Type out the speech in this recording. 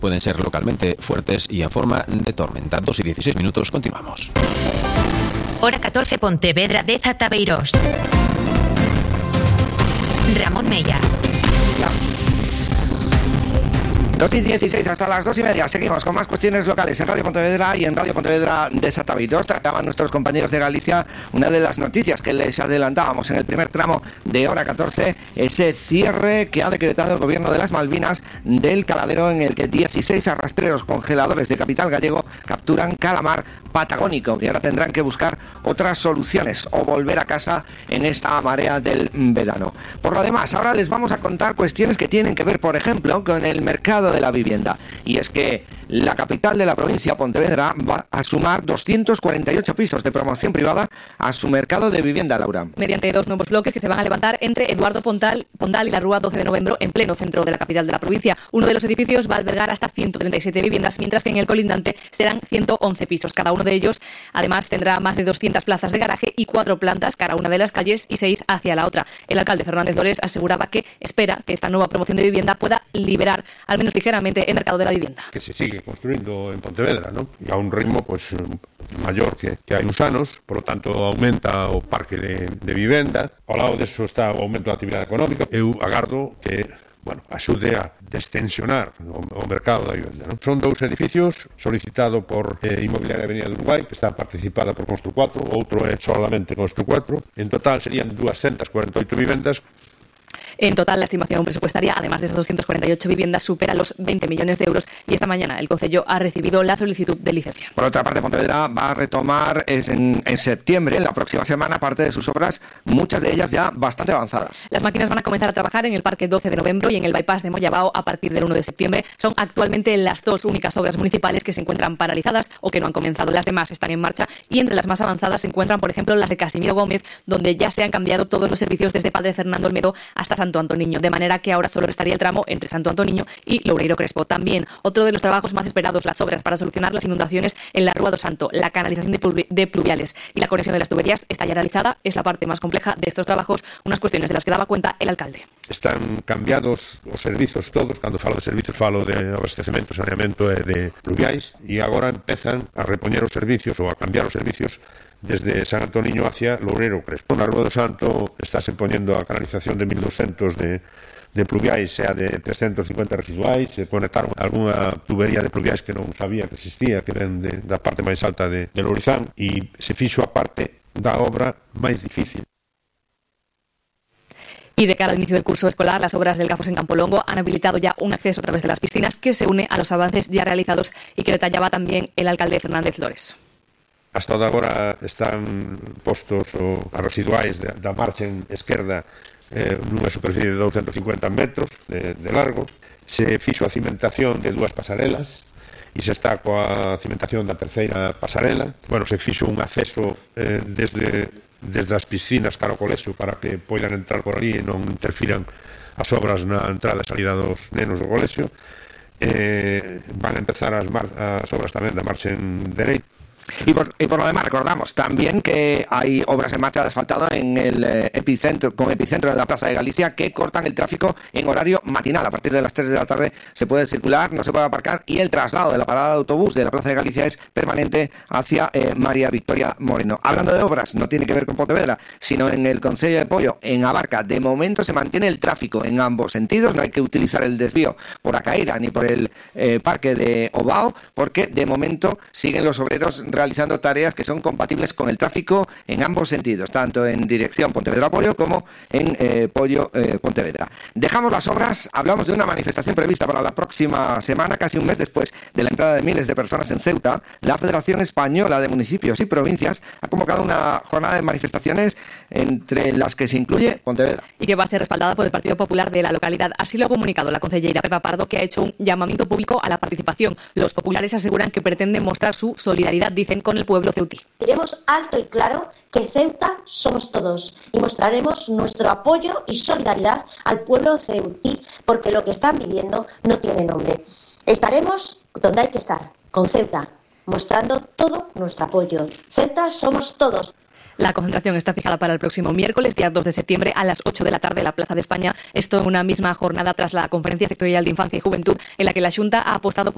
pueden ser localmente fuertes y en forma de tormenta. 2:16, continuamos. Hora 14, Pontevedra, 10 Tabeirós. Ramón Mella. 2:16 hasta las 2:30. Seguimos con más cuestiones locales en Radio Pontevedra y en Radio Pontevedra de Sataviros. Trataban nuestros compañeros de Galicia una de las noticias que les adelantábamos en el primer tramo de Hora 14, ese cierre que ha decretado el gobierno de las Malvinas del caladero en el que 16 arrastreros congeladores de capital gallego capturan calamar patagónico, que ahora tendrán que buscar otras soluciones o volver a casa en esta marea del verano. Por lo demás, ahora les vamos a contar cuestiones que tienen que ver, por ejemplo, con el mercado de la vivienda. Y es que la capital de la provincia, Pontevedra, va a sumar 248 pisos de promoción privada a su mercado de vivienda, Laura. Mediante 2 nuevos bloques que se van a levantar entre Eduardo Pondal y la Rúa 12 de Noviembre, en pleno centro de la capital de la provincia. Uno de los edificios va a albergar hasta 137 viviendas, mientras que en el colindante serán 111 pisos. Cada uno de ellos, además, tendrá más de 200 plazas de garaje y 4 plantas cara a una de las calles y 6 hacia la otra. El alcalde Fernández Lores aseguraba que espera que esta nueva promoción de vivienda pueda liberar, al menos ligeramente, el mercado de la vivienda. Que se sigue construyendo en Pontevedra, ¿no? Y a un ritmo pues maior que hai uns anos, por lo tanto aumenta o parque de vivenda. Ao lado deso está o aumento da actividade económica. Eu agardo que axude a descensionar o mercado da vivenda, ¿no? Son 2 edificios solicitado por Inmobiliaria Avenida do Uruguai, que está participada por Constru 4, outro é solamente Constru 4. En total serían 248 vivendas. En total, la estimación presupuestaria, además de esas 248 viviendas, supera los 20 millones de euros y esta mañana el Concello ha recibido la solicitud de licencia. Por otra parte, Pontevedra va a retomar en septiembre, la próxima semana, parte de sus obras, muchas de ellas ya bastante avanzadas. Las máquinas van a comenzar a trabajar en el Parque 12 de Noviembre y en el Bypass de Mollabao a partir del 1 de septiembre. Son actualmente las 2 únicas obras municipales que se encuentran paralizadas o que no han comenzado. Las demás están en marcha y entre las más avanzadas se encuentran, por ejemplo, las de Casimiro Gómez, donde ya se han cambiado todos los servicios desde Padre Fernando Olmedo hasta Santo Antoniño, de manera que ahora solo restaría el tramo entre Santo Antoniño y Loureiro Crespo. También otro de los trabajos más esperados, las obras para solucionar las inundaciones en la Rúa do Santo, la canalización de pluviales y la conexión de las tuberías está ya realizada. Es la parte más compleja de estos trabajos, unas cuestiones de las que daba cuenta el alcalde. Están cambiados os servizos todos. Cando falo de servizos falo de abastecemento, saneamento e de pluviais, e agora empezan a repoñer os servicios ou a cambiar os servicios desde San Antoniño hacia Loureiro Crespo. Na Rúa do Santo estáse poñendo a canalización de 1200 de pluviais e a de 350 residuais. Se conectaron algunha tubería de pluviais que non sabía que existía, que ven da parte máis alta de Lourizán, e se fixo a parte da obra máis difícil. Y de cara al inicio del curso escolar, las obras del Gafos en Campolongo han habilitado ya un acceso a través de las piscinas que se une a los avances ya realizados y que detallaba también el alcalde Fernández Lores. Hasta agora están postos as residuais da marxen esquerda nunha superficie de 250 metros de largo. Se fixo a cimentación de 2 pasarelas e se está coa cimentación da terceira pasarela. Se fixo un acceso desde as piscinas cara ao colexio para que poidan entrar por ali e non interfiran as obras na entrada e salida dos nenos do colexio. Van a empezar as obras tamén da marxen dereita. Y por lo demás recordamos también que hay obras en marcha de asfaltado en el epicentro en la Plaza de Galicia que cortan el tráfico en horario matinal. A partir de las 3 de la tarde se puede circular, no se puede aparcar y el traslado de la parada de autobús de la Plaza de Galicia es permanente hacia María Victoria Moreno. Hablando de obras, no tiene que ver con Pontevedra, sino en el Concello de Pollo, en Abarca. De momento se mantiene el tráfico en ambos sentidos, no hay que utilizar el desvío por Acaíra ni por el parque de Obao, porque de momento siguen los obreros realizando tareas que son compatibles con el tráfico en ambos sentidos, tanto en dirección Pontevedra-Pollo como en Pollo-Pontevedra. Dejamos las obras, hablamos de una manifestación prevista para la próxima semana, casi un mes después de la entrada de miles de personas en Ceuta. La Federación Española de Municipios y Provincias ha convocado una jornada de manifestaciones entre las que se incluye Pontevedra. Y que va a ser respaldada por el Partido Popular de la localidad. Así lo ha comunicado la concejera Pepa Pardo, que ha hecho un llamamiento público a la participación. Los populares aseguran que pretenden mostrar su solidaridad, dicen, con el pueblo ceutí. Diremos alto y claro que Ceuta somos todos y mostraremos nuestro apoyo y solidaridad al pueblo ceutí, porque lo que están viviendo no tiene nombre. Estaremos donde hay que estar, con Ceuta, mostrando todo nuestro apoyo. Ceuta somos todos. La concentración está fijada para el próximo miércoles, día 2 de septiembre, a las 8 de la tarde en la Plaza de España. Esto en una misma jornada tras la Conferencia Sectorial de Infancia y Juventud, en la que la Xunta ha apostado